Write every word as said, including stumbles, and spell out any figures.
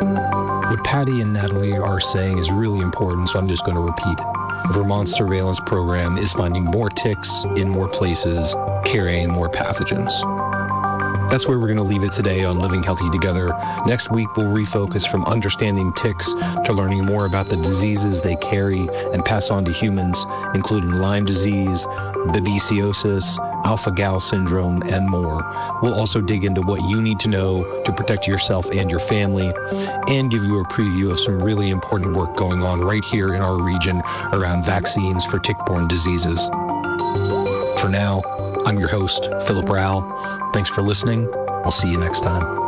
What Patty and Natalie are saying is really important, so I'm just going to repeat it. Vermont's surveillance program is finding more ticks in more places, carrying more pathogens. That's where we're going to leave it today on Living Healthy Together. Next week, we'll refocus from understanding ticks to learning more about the diseases they carry and pass on to humans, including Lyme disease, babesiosis, alpha-gal syndrome, and more. We'll also dig into what you need to know to protect yourself and your family, and give you a preview of some really important work going on right here in our region around vaccines for tick-borne diseases. For now, I'm your host, Philip Rao. Thanks for listening. I'll see you next time.